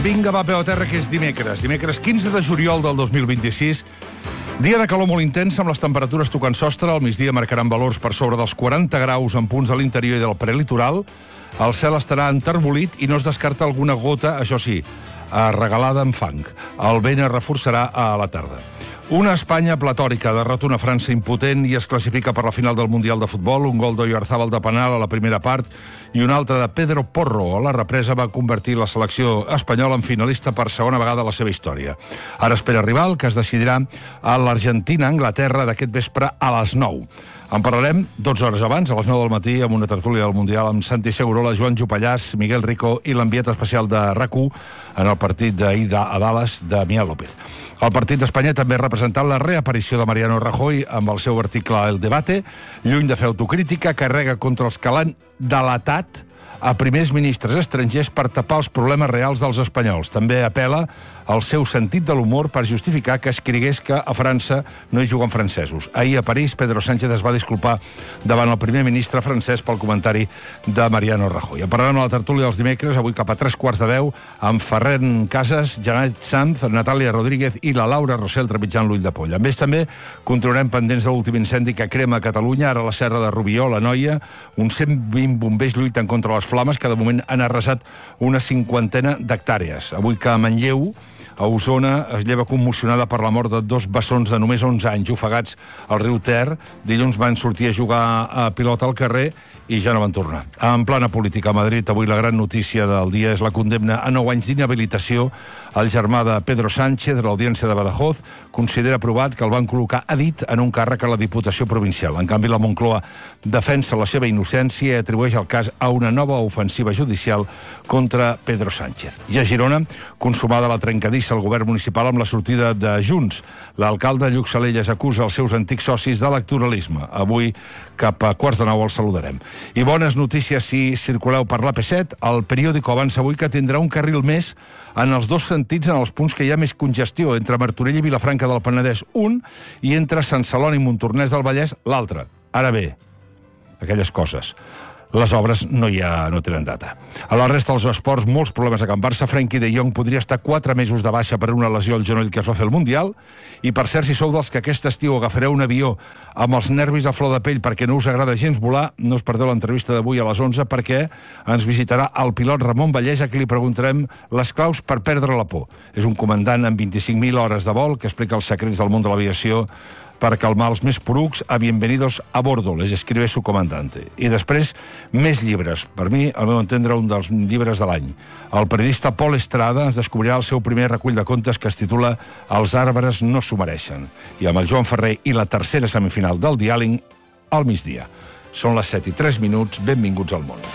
Vinga, va, peu a terra, que és dimecres. Dimecres 15 de juliol del 2026. Dia de calor molt intens, amb les temperatures tocant sostre. Al migdia marcaran valors per sobre dels 40 graus en punts de l'interior i del prelitoral. El cel estarà enterbolit i no es descarta alguna gota, això sí, regalada amb fang. El vent es reforçarà a la tarda. Una Espanya platòrica derrota una França impotent i es classifica per la final del Mundial de Futbol. Un gol d'Oyarzabal de penal a la primera part i un altre de Pedro Porro a la represa va convertir la selecció espanyola en finalista per segona vegada a la seva història. Ara espera rival, que es decidirà a l'Argentina-Anglaterra d'aquest vespre a les 9. En parlarem 12 hores abans, a les 9 del matí, amb una tertúlia del Mundial amb Santi Segurola, Joan Jopallàs, Miguel Rico i l'enviat especial de RAC1 en el partit d'ahir a Dallas, Damià López. El partit d'Espanya també ha representat la reaparició de Mariano Rajoy amb el seu article El Debate. Lluny de fer autocrítica, carrega contra els que l'han delatat a primers ministres estrangers per tapar els problemes reals dels espanyols. També apela al seu sentit de l'humor per justificar que escrigués que a França no hi juguen francesos. Ahir a París, Pedro Sánchez es va disculpar davant el primer ministre francès pel comentari de Mariano Rajoy. En parlarem a la tertúlia dels dimecres, avui cap a 3:15, amb Ferran Casas, Janet Sanz, Natàlia Rodríguez i la Laura Rossell trepitjant l'ull de poll. Amb ells també continuarem pendents de l'últim incendi que crema a Catalunya, ara a la serra de Rubió, la Noia. Uns 120 bombers lluiten contra les flames que de moment han arrasat una 50 d'hectàrees. Avui que a Manlleu, a Osona, es lleva commocionada per la mort de 2 bessons de només 11 anys ofegats al riu Ter. Dilluns van sortir a jugar a pilota al carrer i ja no van tornar. En plana política a Madrid, avui la gran notícia del dia és la condemna a 9 anys d'inhabilitació al germà de Pedro Sánchez de l'Audiència de Badajoz. Considera aprovat que el van col·locar a dit en un càrrec a la Diputació Provincial. En canvi, la Moncloa defensa la seva innocència i atribueix el cas a una nova ofensiva judicial contra Pedro Sánchez. I a Girona, consumada la trencadissa al govern municipal amb la sortida de Junts. L'alcalde Lluc Salelles acusa els seus antics socis d'electoralisme. Avui, cap a 8:45, el saludarem. I bones notícies si circuleu per l'AP7. El periòdico avança avui que tindrà un carril més en els dos sentits en els punts que hi ha més congestió, entre Martorell i Vilafranca del Penedès, un, i entre Sant Celoni i Montornès del Vallès, l'altre. Ara bé, aquelles coses. Les obres no tenen data. A la resta dels esports, molts problemes a Can Barça. Frenkie de Jong podria estar 4 mesos de baixa per una lesió al genoll que es va fer al Mundial. I per cert, si sou dels que aquest estiu agafareu un avió amb els nervis a flor de pell perquè no us agrada gens volar, no us perdeu l'entrevista d'avui a les 11 perquè ens visitarà el pilot Ramon Vallès, a qui li preguntarem les claus per perdre la por. És un comandant amb 25.000 hores de vol que explica els secrets del món de l'aviació per calmar els més porucs a Bienvenidos a Bordo, les escribe su comandante. I després, més llibres. Per mi, al meu entendre, un dels llibres de l'any. El periodista Pol Estrada ens descobrirà el seu primer recull de contes que es titula Els arbres no s'ho mereixen. I amb el Joan Ferrer i la tercera semifinal del diàleg al migdia. Són les 7:03, benvinguts al món.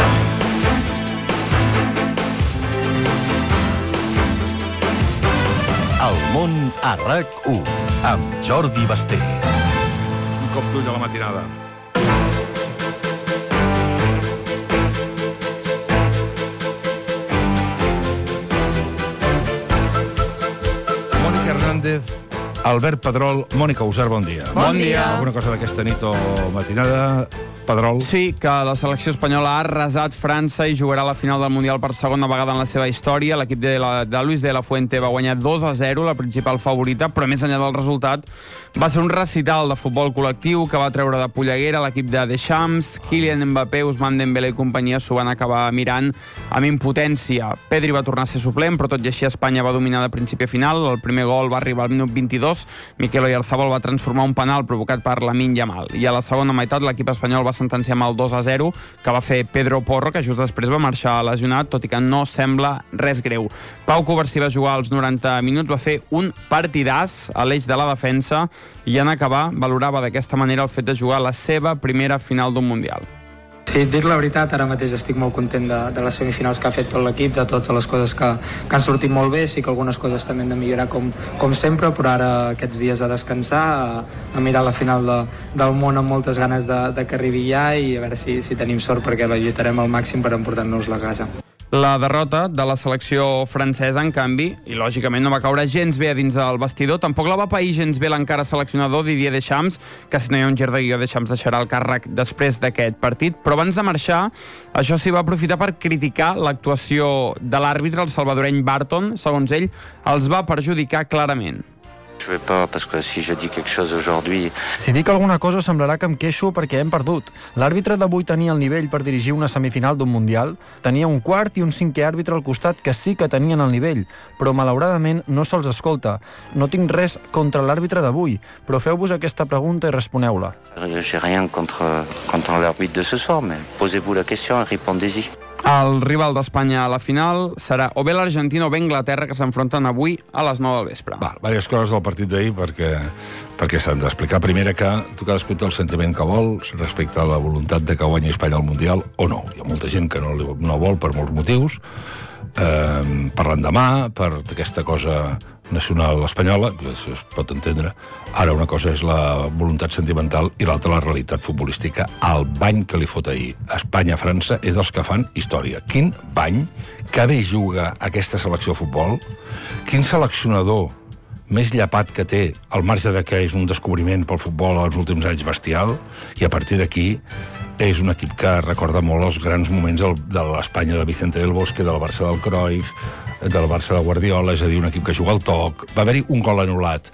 El món a RAC1, amb Jordi Basté. Un cop d'ull a la matinada. Mònica Hernández, Albert Pedrol, Mònica Usar, bon dia. Bon dia. Alguna cosa d'aquesta nit o matinada, Pedrol? Sí, que la selecció espanyola ha arrasat França i jugarà la final del Mundial per segona vegada en la seva història. L'equip de Luis de la Fuente va guanyar 2-0, la principal favorita, però més enllà del resultat va ser un recital de futbol col·lectiu que va treure de polleguera l'equip de Deschamps. Kylian Mbappé, Ousmane Dembélé i companyia s'ho van acabar mirant amb impotència. Pedri va tornar a ser suplent, però tot i així Espanya va dominar de principi a final. El primer gol va arribar al minut 22. Mikel Oyarzabal va transformar un penal provocat per Lamine Yamal. I a la segona meitat l'equip espanyol va sentenciar amb el 2-0 que va fer Pedro Porro, que just després va marxar lesionat, tot i que no sembla res greu. Pau Covarsí va jugar als 90 minuts, va fer un partidàs a l'eix de la defensa i en acabar valorava d'aquesta manera el fet de jugar la seva primera final d'un Mundial. Sí, dir la veritat, ara mateix estic molt content de les semifinals que ha fet tot l'equip, de totes les coses que han sortit molt bé. Sí que algunes coses també hem de millorar com sempre, però ara aquests dies a descansar, a mirar la final del món amb moltes ganes de que arribi ja i a veure si tenim sort, perquè la lluitarem al màxim per emportar-nos-la a casa. La derrota de la selecció francesa, en canvi, i lògicament no va caure gens bé a dins del vestidor, tampoc la va pair gens bé l'encara seleccionador Didier Deschamps, que si no hi ha un gir de guió, Deschamps deixarà el càrrec després d'aquest partit, però abans de marxar, això sí va aprofitar per criticar l'actuació de l'àrbitre, el salvadoreny Barton. Segons ell, els va perjudicar clarament. Je vais pas, parce que si je dis quelque chose aujourd'hui... Si dic alguna cosa semblarà que em queixo perquè hem perdut. L'àrbitre d'avui tenia el nivell per dirigir una semifinal d'un Mundial, tenia un quart i un cinquè àrbitre al costat que sí que tenien el nivell, però malauradament no se'ls escolta. No tinc res contra l'àrbitre d'avui, però feu-vos aquesta pregunta i responeu-la. J'ai rien contre l'arbitre de ce soir, mais posez-vous la question et répondez-y. El rival d'Espanya a la final serà o bé l'Argentina o bé Anglaterra, que s'enfronten avui a les 9 del vespre. Diverses coses del partit d'ahir perquè s'han d'explicar. Primera, que tu cadascú té el sentiment que vol respecte a la voluntat de que guanyi Espanya al Mundial o no. Hi ha molta gent que no vol per molts motius, per l'endemà, per aquesta cosa nacional espanyola, que això es pot entendre. Ara una cosa és la voluntat sentimental i l'altra la realitat futbolística. El bany que li fot ahir Espanya-França és dels que fan història. Quin bany, que bé juga aquesta selecció de futbol, quin seleccionador més llepat que té, al marge de que és un descobriment pel futbol als últims anys bestial, i a partir d'aquí és un equip que recorda molt els grans moments de l'Espanya de Vicente del Bosque, del Barça del Cruyff, del Barça de Guardiola, és a dir, un equip que juga al toc. Va haver-hi un gol anul·lat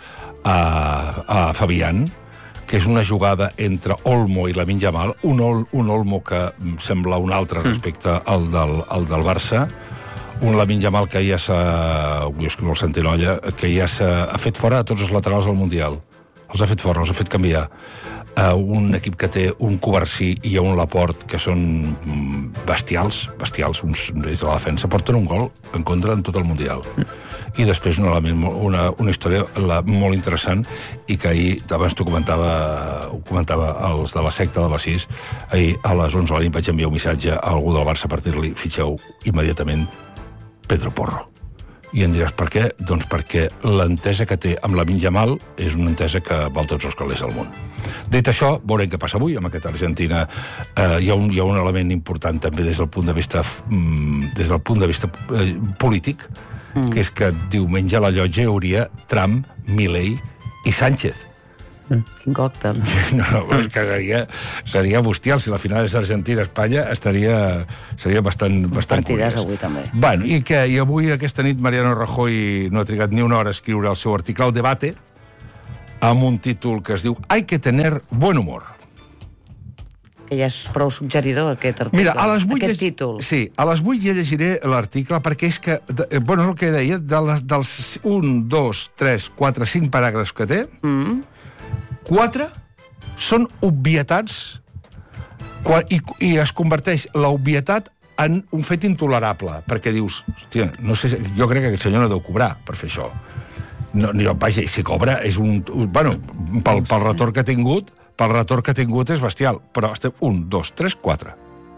a Fabián, que és una jugada entre Olmo i Lamine Yamal, un Olmo que sembla un altre respecte al del Barça, un Lamine Yamal que ja vull escriure el Centenolla, que ja s'ha fet fora a tots els laterals del Mundial. Els ha fet fora, els ha fet canviar. Un equip que té un Covarsí i un Laporte que són bestials, uns de la defensa, porten un gol en contra en tot el Mundial. I després una història molt interessant i que ahir, abans ho comentava els de la secta de les 6, ahir a les 11 de la nit vaig enviar un missatge a algú del Barça per dir-li: fitxeu immediatament Pedro Porro. I em diràs per què? Doncs perquè l'entesa que té amb Lamine Yamal és una entesa que val tots els calés del món. Dit això, veurem què passa avui amb aquesta Argentina. Hi ha un element important també des del punt de vista polític, que és que diumenge a la llotja hi hauria Trump, Milei i Sánchez. Quin còctel. No, és que seria bestial. Si la final és Argentina-Espanya, seria bastant partidàs avui també. Bueno, i avui, aquesta nit, Mariano Rajoy no ha trigat ni una hora a escriure el seu article al Debate, amb un títol que es diu «Hay que tener buen humor». Que ja és prou suggeridor, aquest article. Mira, a les 8 aquest títol. Sí, a les 8 ja llegiré l'article, perquè és que, bueno, és el que deia, dels 1, 2, 3, 4, 5 paràgrafs que té, 4 són obvietats i es converteix l'obvietat en un fet intolerable, perquè dius, hòstia, no sé, jo crec que aquest senyor no deu cobrar per fer això. No, vaja, si cobra és un... Bueno, pel retorn que ha tingut és bestial, però estem 1, 2, 3, 4.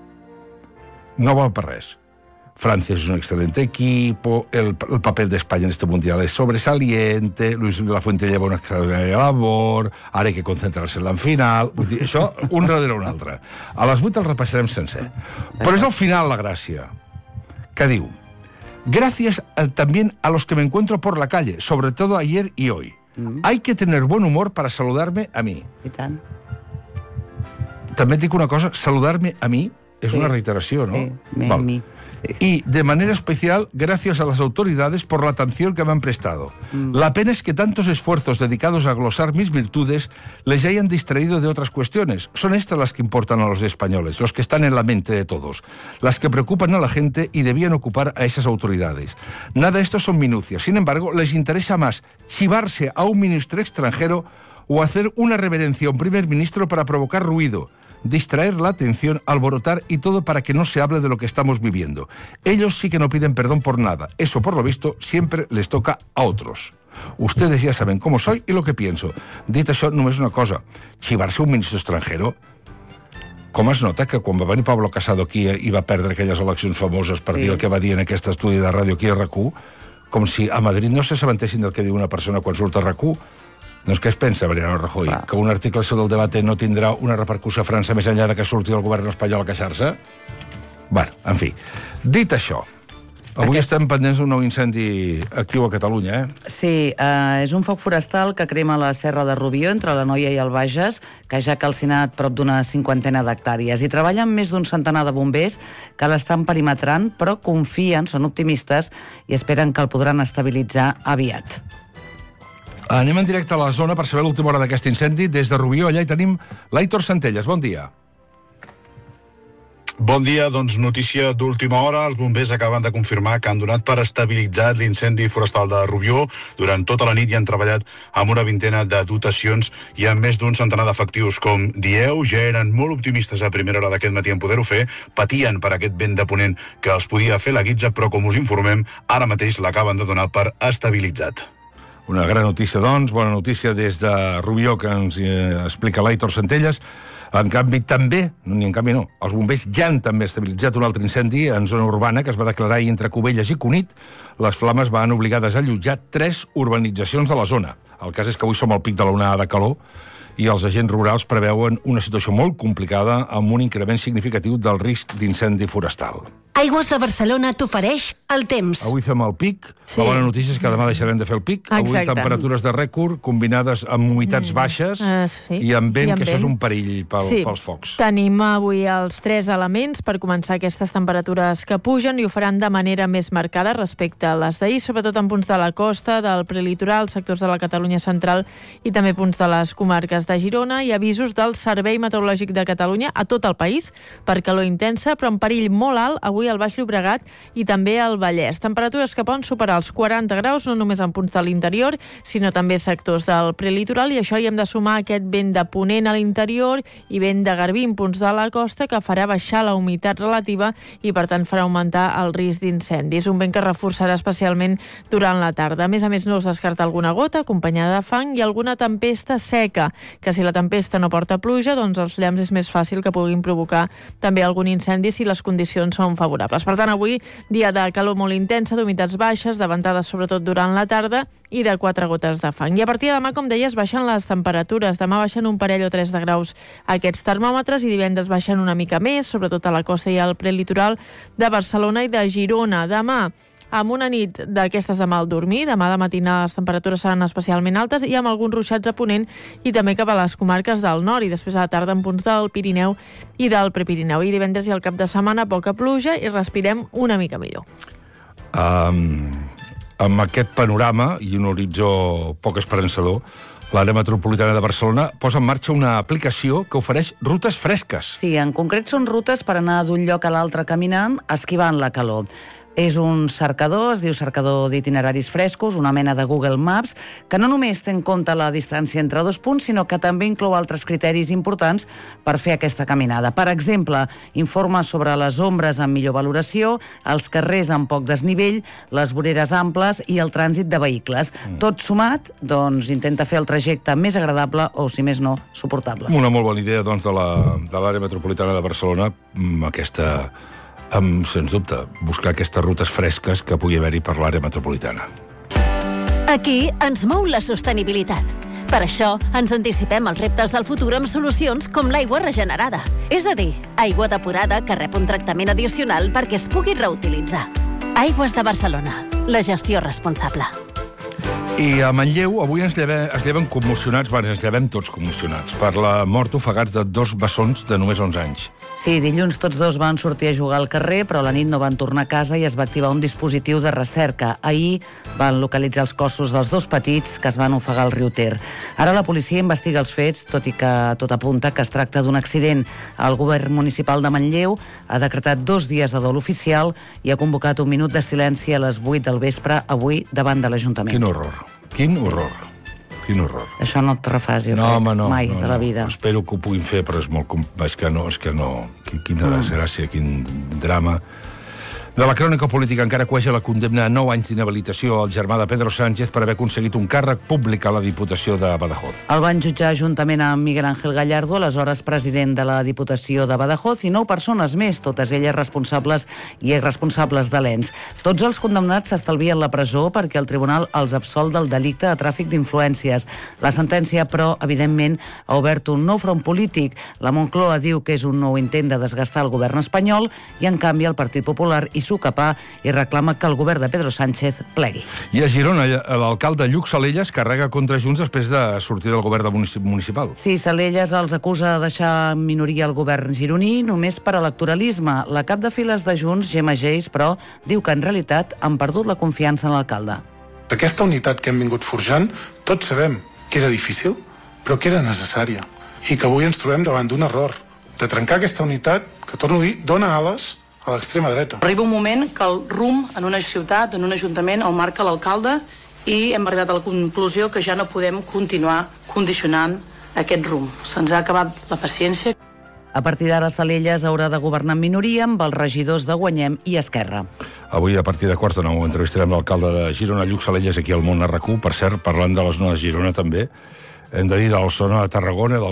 No val per res. Francia es un excelente equipo, el papel de España en este mundial es sobresaliente, Luis de la Fuente lleva una extraordinaria labor, ara hay que concentrarse en la final... Vull dir, això, un darrere un altre. A les 8 el repassarem sencer. Però és al final la gràcia, que diu: gracias también a los que me encuentro por la calle, sobre todo ayer y hoy. Hay que tener buen humor para saludarme a mí. I tant. També et dic una cosa, saludar-me a mi és una reiteració, ¿no? Sí, a mi. Sí. Y de manera especial, gracias a las autoridades por la atención que me han prestado. La pena es que tantos esfuerzos dedicados a glosar mis virtudes les hayan distraído de otras cuestiones. Son estas las que importan a los españoles, los que están en la mente de todos, las que preocupan a la gente y debían ocupar a esas autoridades. Nada de esto son minucias. Sin embargo, les interesa más chivarse a un ministro extranjero o hacer una reverencia a un primer ministro para provocar ruido, distraer la atención, alborotar y todo para que no se hable de lo que estamos viviendo. Ellos sí que no piden perdón por nada. Eso, por lo visto, siempre les toca a otros. Ustedes ya saben cómo soy y lo que pienso. Dit això, només una cosa. Xivar-se un ministre estrangero... Com es nota que quan va venir Pablo Casado aquí i va perdre aquelles eleccions famoses per dir el que va dir en aquest estudi de ràdio aquí a RAC1, com si a Madrid no s'assabentessin del que diu una persona quan surt a RAC1. Doncs què es pensa, Mariano Rajoy? Que un article sobre el Debate no tindrà una repercussió a França més enllà de que surti el govern espanyol a queixar-se? Bueno, en fi, dit això, avui estem pendents d'un nou incendi actiu a Catalunya, Sí, és un foc forestal que crema la Serra de Rubió, entre la Noia i el Bages, que ja ha calcinat prop d'una 50 d'hectàrees. Hi treballen més d'un centenar de bombers que l'estan perimetrant, però confien, són optimistes, i esperen que el podran estabilitzar aviat. Anem en directe a la zona per saber l'última hora d'aquest incendi. Des de Rubió, allà hi tenim l'Aitor Centelles. Bon dia. Bon dia, doncs notícia d'última hora. Els bombers acaben de confirmar que han donat per estabilitzat l'incendi forestal de Rubió. Durant tota la nit hi han treballat amb una vintena de dotacions i amb més d'un centenar d'efectius. Com dieu, ja eren molt optimistes a primera hora d'aquest matí en poder-ho fer. Patien per aquest vent de ponent que els podia fer la guitza, però com us informem, ara mateix l'acaben de donar per estabilitzat. Una gran notícia, doncs, bona notícia des de Rubió, que ens explica l'Aitor Centelles. En canvi, també, els bombers ja han també estabilitzat un altre incendi en zona urbana que es va declarar ahir entre Cubelles i Cunit. Les flames van obligar a desallotjar 3 urbanitzacions de la zona. El cas és que avui som al pic de l'onada de calor i els agents rurals preveuen una situació molt complicada amb un increment significatiu del risc d'incendi forestal. Aigües de Barcelona t'ofereix el temps. Avui fem el pic. Sí. La bona notícia és que demà deixarem de fer el pic. Avui Exacte. temperatures de rècord combinades amb humitats baixes sí. i amb vent, I amb que això és vent. un perill pels focs. Tenim avui els 3 elements per començar aquestes temperatures que pugen i ho faran de manera més marcada respecte a les d'ahir, sobretot en punts de la costa, del prelitoral, sectors de la Catalunya central i també punts de les comarques de Girona, i avisos del Servei Meteorològic de Catalunya a tot el país per calor intensa, però en perill molt alt avui al Baix Llobregat i també al Vallès. Temperatures que poden superar els 40 graus, no només en punts de l'interior, sinó també sectors del prelitoral, i això hi hem de sumar aquest vent de ponent a l'interior i vent de garbí en punts de la costa que farà baixar la humitat relativa i, per tant, farà augmentar el risc d'incendis. Un vent que reforçarà especialment durant la tarda. A més, no es descarta alguna gota acompanyada de fang i alguna tempesta seca, que si la tempesta no porta pluja, doncs els llamps és més fàcil que puguin provocar també algun incendi si les condicions són favorables. Per tant, avui, dia de calor molt intensa, d'humitats baixes, de ventades sobretot durant la tarda i de 4 gotes de fang. I a partir de demà, com deies, baixen les temperatures. Demà baixen un parell o 3 de graus aquests termòmetres i divendres baixen una mica més, sobretot a la costa i al prelitoral de Barcelona i de Girona. Demà, amb una nit d'aquestes de mal dormir, demà de matinada les temperatures seran especialment altes i amb alguns ruixats a ponent i també cap a les comarques del nord, i després a la tarda en punts del Pirineu i del Prepirineu. I divendres i el cap de setmana poca pluja i respirem una mica millor. Amb aquest panorama i un horitzó poc esperançador, l'àrea metropolitana de Barcelona posa en marxa una aplicació que ofereix rutes fresques. Sí, en concret són rutes per anar d'un lloc a l'altre caminant, esquivant la calor. És un cercador, es diu cercador d'itineraris frescos, una mena de Google Maps, que no només té en compte la distància entre 2 punts, sinó que també inclou altres criteris importants per fer aquesta caminada. Per exemple, informa sobre les ombres amb millor valoració, els carrers amb poc desnivell, les voreres amples i el trànsit de vehicles. Tot sumat, doncs, intenta fer el trajecte més agradable o, si més no, suportable. Una molt bona idea, doncs, de l'àrea metropolitana de Barcelona, sens dubte, buscar aquestes rutes fresques que pugui haver-hi per l'àrea metropolitana. Aquí ens mou la sostenibilitat. Per això ens anticipem als reptes del futur amb solucions com l'aigua regenerada. És a dir, aigua depurada que rep un tractament addicional perquè es pugui reutilitzar. Aigües de Barcelona. La gestió responsable. I a Manlleu avui ens llevem commocionats, ens llevem tots commocionats, per la mort ofegats de 2 bessons de només 11 anys. Sí, dilluns tots 2 van sortir a jugar al carrer, però a la nit no van tornar a casa i es va activar un dispositiu de recerca. Ahir van localitzar els cossos dels 2 petits que es van ofegar al riu Ter. Ara la policia investiga els fets, tot i que tot apunta que es tracta d'un accident. El govern municipal de Manlleu ha decretat 2 dies de dol oficial i ha convocat un minut de silenci a les 8 del vespre avui davant de l'Ajuntament. Quin horror, quin horror. Quin horror. Això no et refàs, jo crec, mai de la vida. Espero que ho puguin fer, però és que no. Quina desgràcia, quin drama. De la crònica política encara cueja la condemna a 9 anys d'inhabilitació al germà de Pedro Sánchez per haver aconseguit un càrrec públic a la Diputació de Badajoz. El van jutjar juntament amb Miguel Ángel Gallardo, aleshores president de la Diputació de Badajoz, i 9 persones més, totes elles responsables i exresponsables de l'ENS. Tots els condemnats s'estalvien la presó perquè el tribunal els absol del delicte de tràfic d'influències. La sentència, però, evidentment, ha obert un nou front polític. La Moncloa diu que és un nou intent de desgastar el govern espanyol i, en canvi, el Partit Popular s'ho capà i reclama que el govern de Pedro Sánchez plegui. I a Girona, l'alcalde Lluc Salelles carrega contra Junts després de sortir del govern municipal. Sí, Salelles els acusa de deixar en minoria el govern gironí només per electoralisme. La cap de files de Junts, Gemma Geis, però, diu que en realitat han perdut la confiança en l'alcalde. D'aquesta unitat que hem vingut forjant, tots sabem que era difícil, però que era necessària. I que avui ens trobem davant d'un error, de trencar aquesta unitat que, torno a dir, dona ales a l'extrema dreta. Arriba un moment que el rumb en una ciutat, en un ajuntament, el marca l'alcalde i hem arribat a la conclusió que ja no podem continuar condicionant aquest rumb. Se'ns ha acabat la paciència. A partir d'ara, Salelles haurà de governar en minoria amb els regidors de Guanyem i Esquerra. Avui, a partir de 8:45, entrevistarem l'alcalde de Girona, Lluc Salelles, aquí al Món RQ. Per cert, parlant de la zona de Girona també, hem de dir de la zona de Tarragona,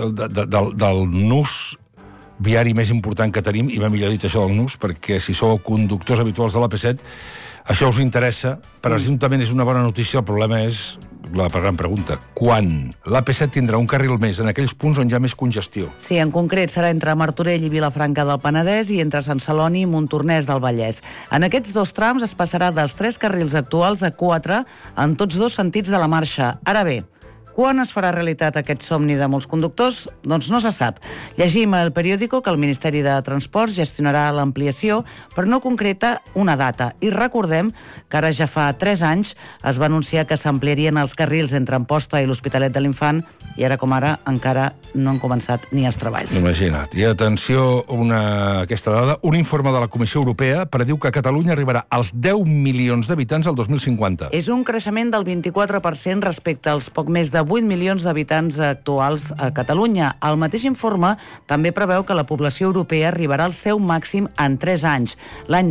del nus viari més important que tenim, i va millor dit això del nus, perquè si sou conductors habituals de l'AP7, això us interessa. Presumptament és una bona notícia, el problema és la gran pregunta. Quan l'AP7 tindrà un carril més en aquells punts on hi ha més congestió? Sí, en concret serà entre Martorell i Vilafranca del Penedès i entre Sant Celoni i Montornès del Vallès. En aquests 2 trams es passarà dels 3 carrils actuals a 4 en tots 2 sentits de la marxa. Ara bé, quan es farà realitat aquest somni de molts conductors? Doncs no se sap. Llegim al periòdico que el Ministeri de Transports gestionarà l'ampliació, però no concreta una data. I recordem que ara ja fa 3 anys es va anunciar que s'ampliarien els carrils entre Amposta i l'Hospitalet de l'Infant, i ara com ara encara no han començat ni els treballs. Imagina't. I atenció a aquesta dada. Un informe de la Comissió Europea prediu que Catalunya arribarà als 10 milions d'habitants al 2050. És un creixement del 24% respecte als poc més de 8 milions d'habitants actuals a Catalunya. El mateix informe també preveu que la població europea arribarà al seu màxim en 3 anys. L'any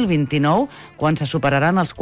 2029, quan se superaran els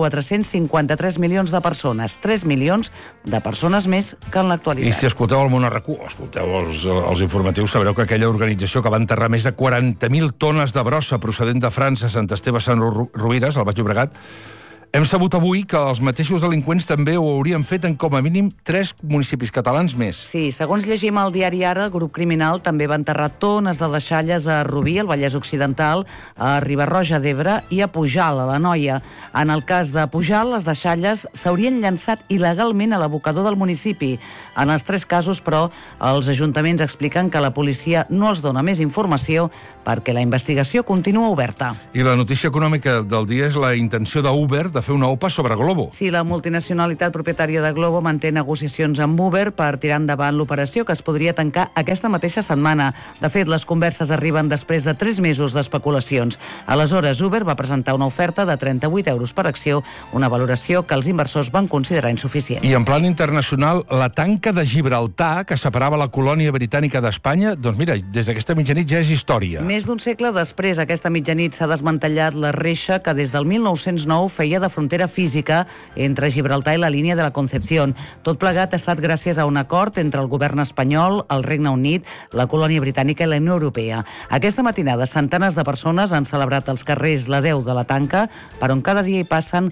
453 milions de persones. 3 milions de persones més que en l'actualitat. I si escolteu el Món RQ, escolteu els informatius, sabreu que aquella organització que va enterrar més de 40.000 tones de brossa procedent de França, Sant Esteve, Sant Rovires, al Baix Llobregat, hem sabut avui que els mateixos delinqüents també ho haurien fet en com a mínim 3 municipis catalans més. Sí, segons llegim al diari Ara, el grup criminal també va enterrar tones de deixalles a Rubí, al Vallès Occidental, a Riba-roja d'Ebre i a Pujal, a l'Anoia. En el cas de Pujal, les deixalles s'haurien llançat il·legalment a l'abocador del municipi. En els 3 casos, però, els ajuntaments expliquen que la policia no els dona més informació perquè la investigació continua oberta. I la notícia econòmica del dia és la intenció d'Uber de fer una OPA sobre Globo. Sí, la multinacionalitat propietària de Globo manté negociacions amb Uber per tirar endavant l'operació, que es podria tancar aquesta mateixa setmana. De fet, les converses arriben després de 3 mesos d'especulacions. Aleshores, Uber va presentar una oferta de 38 euros per acció, una valoració que els inversors van considerar insuficient. I en plan internacional, la tanca de Gibraltar, que separava la colònia britànica d'Espanya, doncs mira, des d'aquesta mitjanit ja és història. Més d'un segle després, aquesta mitjanit s'ha desmantellat la reixa que des del 1909 feia de frontera física entre Gibraltar i la línia de la Concepción. Tot plegat ha estat gràcies a un acord entre el govern espanyol, el Regne Unit, la colònia britànica i la Unió Europea. Aquesta matinada, centenes de persones han celebrat als carrers l'adeu de la tanca, per on cada dia hi passen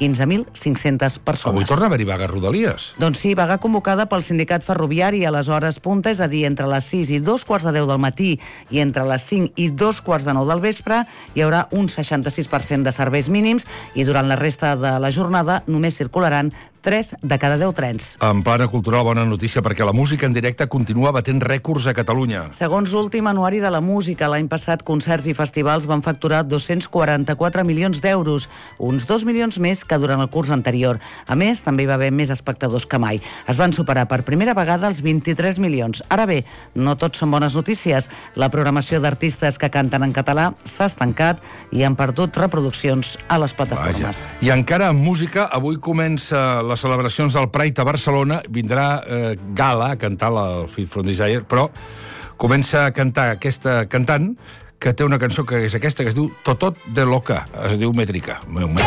15.500 persones. Avui torna a haver-hi vaga a Rodalies. Doncs sí, vaga convocada pel sindicat ferroviari a les hores punta, és a dir, entre les 6 i 2:45 del matí i entre les 5 i 2:45 del vespre, hi haurà un 66% de serveis mínims i durant la resta de la jornada només circularan 3 de cada 10 trens. En plana cultural, bona notícia, perquè la música en directe continua batent rècords a Catalunya. Segons l'últim anuari de la música, l'any passat concerts i festivals van facturar 244 milions d'euros, uns 2 milions més que durant el curs anterior. A més, també hi va haver més espectadors que mai. Es van superar per primera vegada els 23 milions. Ara bé, no tot són bones notícies. La programació d'artistes que canten en català s'ha estancat i han perdut reproduccions a les plataformes. Vaja. I encara en música, avui comença les celebracions del Pride a Barcelona. Vindrà Gala a cantar el Fit from Desire, però comença a cantar aquesta cantant que té una cançó que és aquesta, que es diu Totot de Loca, es diu Métrica.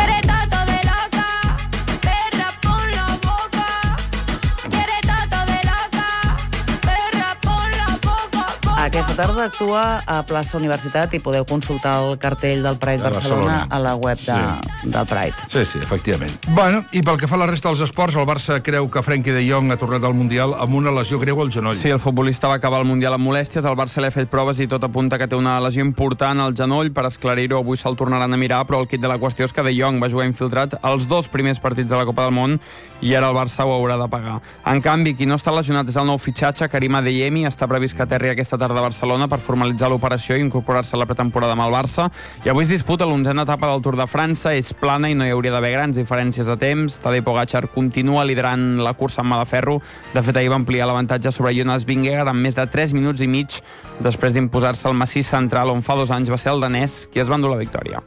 Aquesta tarda actua a Plaça Universitat i podeu consultar el cartell del Pride Barcelona a la web del Pride. Sí, efectivament. Bueno, i pel que fa a la resta dels esports, el Barça creu que Frenkie de Jong ha tornat al Mundial amb una lesió greu al genoll. Sí, el futbolista va acabar el Mundial amb molèsties, el Barça li ha fet proves i tot apunta que té una lesió important al genoll. Per esclarir-ho, avui se'l tornaran a mirar, però el quid de la qüestió és que de Jong va jugar infiltrat els 2 primers partits de la Copa del Món i ara el Barça ho haurà de pagar. En canvi, qui no està lesionat és el nou fitxatge, Karim Adeyemi. Està previst que aterri aquesta tarda a Barcelona per formalitzar l'operació i incorporar-se a la pretemporada amb el Barça. I avui es disputa l'11a etapa del Tour de França. És plana i no hi hauria d'haver grans diferències de temps. Tadej Pogačar continua liderant la cursa amb mà de ferro. De fet, ahir va ampliar l'avantatge sobre Jonas Vingegaard amb més de 3 minuts i mig després d'imposar-se al massís central, on fa 2 anys va ser el danès qui es va endur la victòria.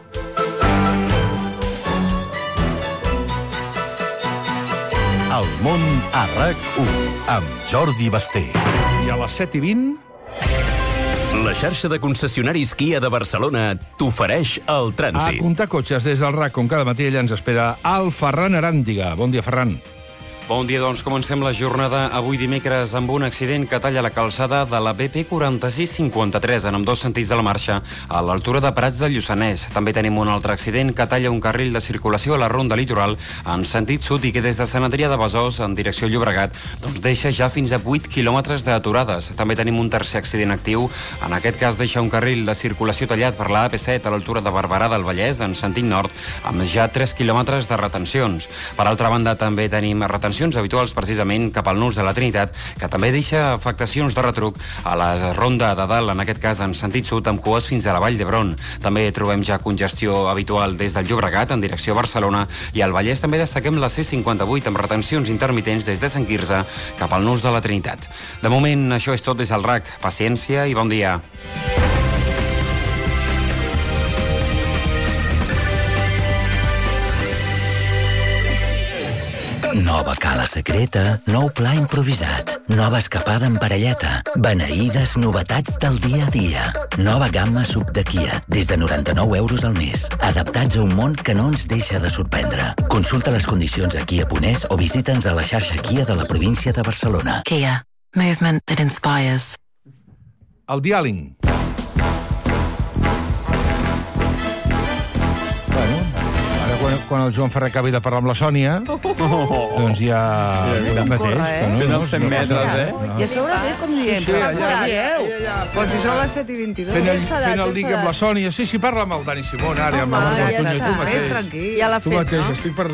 El món a RAC1 amb Jordi Basté. I a les 7:20... La xarxa de concessionaris Kia de Barcelona t'ofereix el trànsit. A comptar cotxes des del RAC, com cada matí allà ens espera el Ferran Aràndiga. Bon dia, Ferran. Bon dia, doncs comencem la jornada avui dimecres amb un accident que talla la calçada de la BP 4653 en ambdós sentits de la marxa a l'altura de Prats del Lluçanès. També tenim un altre accident que talla un carril de circulació a la Ronda Litoral en sentit sud i que des de Sant Adrià de Besòs en direcció Llobregat doncs deixa ja fins a 8 quilòmetres d'aturades. També tenim un tercer accident actiu. En aquest cas deixa un carril de circulació tallat per la AP7 a l'altura de Barberà del Vallès en sentit nord amb ja 3 quilòmetres de retencions. Per altra banda, també tenim retencions habituals precisament cap al nus de la Trinitat, que també deixa afectacions de retruc a la Ronda de Dalt, en aquest cas en sentit sud, amb cues fins a la Vall d'Hebron. També trobem ja congestió habitual des del Llobregat en direcció a Barcelona i al Vallès també destaquem la C58 amb retencions intermitents des de Sant Quirze cap al nus de la Trinitat. De moment, això és tot des del RAC. Paciència i bon dia. Nova cala secreta, nou pla improvisat, nova escapada en parelleta, beneïdes novetats del dia a dia. Nova gamma sub de Kia, des de 99 euros al mes, adaptats a un món que no ens deixa de sorprendre. Consulta les condicions a Kia.es o visita'ns a la xarxa Kia de la província de Barcelona. Kia. Movement that inspires. El diàling. Quan el Joan Ferrer acabi de parlar amb la Sònia, doncs ja el mateix. Fent els 100 metres, I a sobre bé, com dient, però si són les 7:22. Fent el link amb la Sònia. Sí, parla amb el Dani Simón, ara, amb el tu mateix. Ja l'ha fet, no? Tu mateix,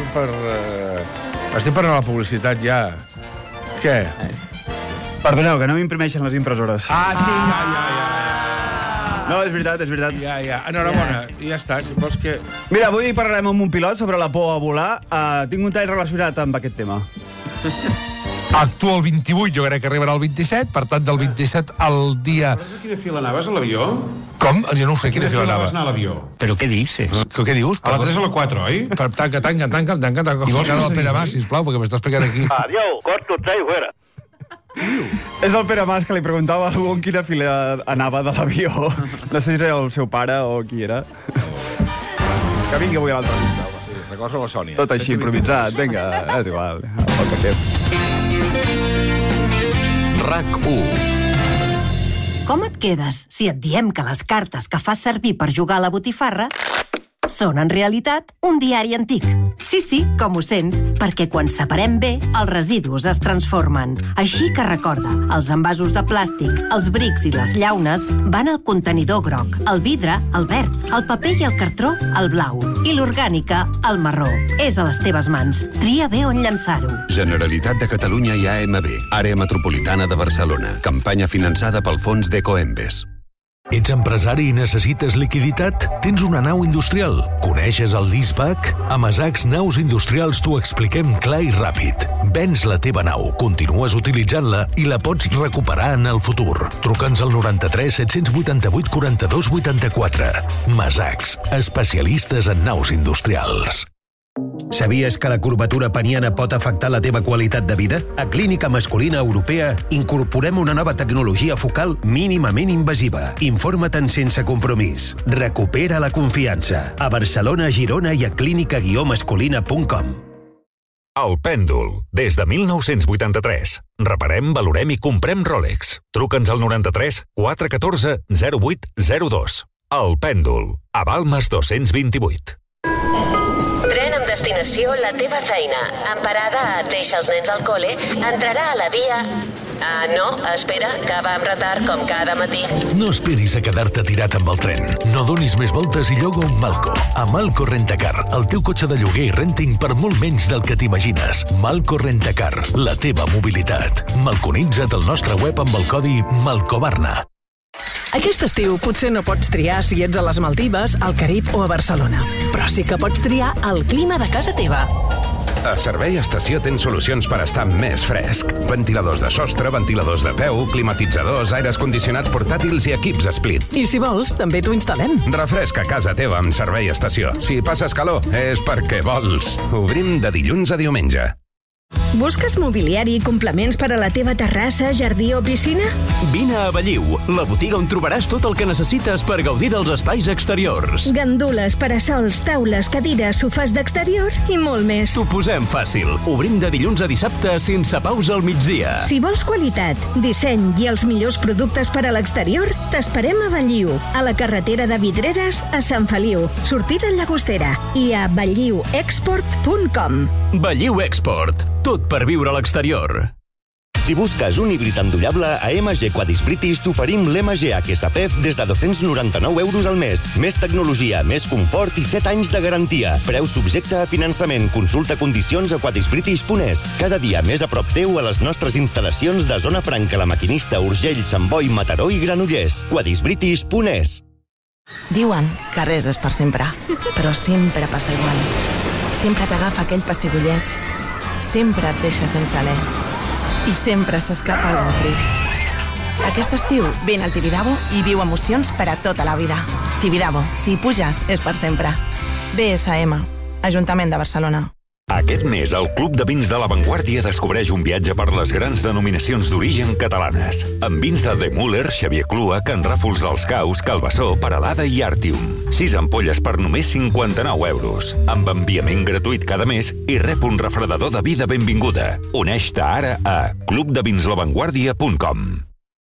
estic per anar a la publicitat ja. Què? Perdoneu, que no m'imprimeixen les impressores. Ah, sí, ja. No, és veritat. Ja. Enhorabona, ja està, si vols que... Mira, avui parlarem amb un pilot sobre la por a volar. Tinc un tall relacionat amb aquest tema. Actua el 28, jo crec que arribarà el 27, per tant, del 27 al dia... A quina fila anaves a l'avió? Com? Jo no ho sé, quina fila anava. Vas anar a l'avió? Però què dices? Què dius? A la 3 o a la 4, oi? Tanca. I vols que el Pere Mas, sisplau, perquè m'estàs pegant aquí. Adiós, corto, trae fuera. És el Pere Mas que li preguntava a algú en quina fila anava de l'avió. No sé si era el seu pare o qui era. Que vingui avui a l'altre. Records a la Sònia. Tot així, improvisat. Vinga, és igual. RAC1. Com et quedes si et diem que les cartes que fas servir per jugar a la botifarra són, en realitat, un diari antic? Sí, com ho sents, perquè quan separem bé, els residus es transformen. Així que recorda, els envasos de plàstic, els brics i les llaunes van al contenidor groc, el vidre, el verd, el paper i el cartró, el blau, i l'orgànica, el marró. És a les teves mans. Tria bé on llançar-ho. Generalitat de Catalunya i AMB, Àrea Metropolitana de Barcelona. Campanya finançada pel fons d'Ecoembes. Ets empresari i necessites liquiditat? Tens una nau industrial? Coneixes el leaseback? A Masacs Naus Industrials t'ho expliquem clar i ràpid. Vens la teva nau, continues utilitzant-la i la pots recuperar en el futur. Truca'ns al 93 788 42 84. Masacs, especialistes en naus industrials. Sabies que la curvatura peniana pot afectar la teva qualitat de vida? A Clínica Masculina Europea incorporem una nova tecnologia focal mínimament invasiva. Informa't sense compromís. Recupera la confiança. A Barcelona, Girona i a clínica-masculina.com. El Pèndol, des de 1983. Reparem, valorem i comprem Rolex. Truca'ns al 93 414 0802. El Pèndol, a Balmes 228. Tren amb destinació la teva feina. En parada a Deixa els nens al col·le, entrarà a la via... no, espera, que va amb retard com cada matí. No esperis a quedar-te tirat amb el tren. No donis més voltes i lloga un Malco. A Malco Rentacar, el teu cotxe de lloguer i renting per molt menys del que t'imagines. Malco Rentacar, la teva mobilitat. Malconitza't al nostre web amb el codi MALCOBARNA. Aquest estiu potser no pots triar si ets a les Maldives, al Carib o a Barcelona. Però sí que pots triar el clima de casa teva. A Servei Estació tens solucions per estar més fresc. Ventiladors de sostre, ventiladors de peu, climatitzadors, aires condicionats portàtils i equips split. I si vols, també t'ho instal·lem. Refresca casa teva amb Servei Estació. Si passes calor, és perquè vols. Obrim de dilluns a diumenge. Busques mobiliari i complements per a la teva terrassa, jardí o piscina? Vine a Belliu, la botiga on trobaràs tot el que necessites per gaudir dels espais exteriors. Gandules, parasols, taules, cadires, sofàs d'exterior i molt més. T'ho posem fàcil. Obrim de dilluns a dissabte sense pausa al migdia. Si vols qualitat, disseny i els millors productes per a l'exterior, t'esperem a Belliu, a la carretera de Vidreres a Sant Feliu, sortida Llagostera, i a belliuexport.com. Belliu Export. Tot per viure a l'exterior. Si busques un híbrid endollable, a MG Quadis British t'oferim l'MG HSPEF des de 299 euros al mes. Més tecnologia, més confort i 7 anys de garantia. Preu subjecte a finançament. Consulta condicions a quadisbritish.es. Cada dia més a prop teu a les nostres instal·lacions de Zona Franca, La Maquinista, Urgell, Sant Boi, Mataró i Granollers. quadisbritish.es. Diuen que res és per sempre, però sempre passa igual. Sempre t'agafa aquell pessigolleig. Sempre et deixa sense alè. I sempre s'escapa algun crit. Aquest estiu, vine al Tibidabo i viu emocions per a tota la vida. Tibidabo, si hi puges, és per sempre. BSM, Ajuntament de Barcelona. Aquest mes, el Club de Vins de La Vanguardia descobreix un viatge per les grans denominacions d'origen catalanes. Amb vins de Müller, Xavier Clua, Can Ràfols dels Caus, Calbasó, Peralada i Artium. 6 ampolles per només 59 euros. Amb enviament gratuït cada mes i rep un refredador de vida benvinguda. Uneix-te ara a clubdevinslavanguardia.com.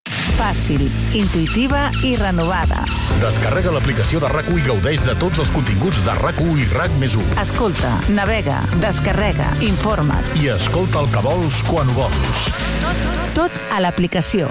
Fàcil, intuïtiva i renovada. Descarrega l'aplicació de RAC1 i gaudeix de tots els continguts de RAC1 i RAC+1. Escolta, navega, descarrega, informa't. I escolta el que vols quan ho vols. Tot a l'aplicació.